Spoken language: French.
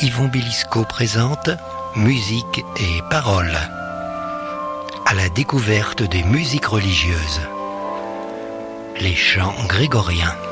Yvon Belisco présente Musique et paroles. À la découverte des musiques religieuses. Les chants grégoriens.